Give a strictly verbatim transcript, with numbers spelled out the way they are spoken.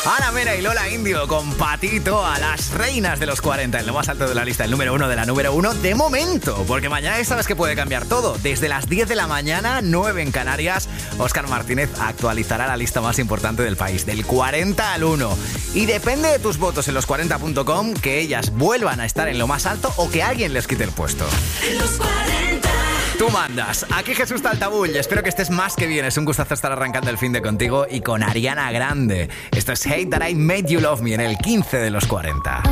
Ana Mena y Lola Indio con Patito a las reinas de los cuarenta, en lo más alto de la lista, el número uno de la número uno de momento, porque mañana ya sabes que puede cambiar todo. Desde las diez de la mañana, nueve en Canarias, Óscar Martínez actualizará la lista más importante del país, del cuarenta al uno. Y depende de tus votos en los cuarenta punto com que ellas vuelvan a estar en lo más alto o que alguien les quite el puesto. Los cuarenta. Tú mandas. Aquí Jesús Taltabull. Espero que estés más que bien. Es un gustazo estar arrancando el fin de contigo y con Ariana Grande. Esto es Hate That I Made You Love Me en el quince de los cuarenta.